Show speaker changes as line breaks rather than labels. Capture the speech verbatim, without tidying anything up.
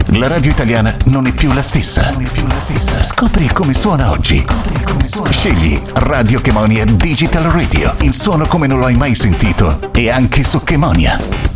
La radio italiana non è più la stessa. Non è più la stessa. Scopri come suona oggi. Scopri come suona. Scegli Radio Chemonia Digital Radio. Il suono come non l'hai mai sentito. E anche su Chemonia.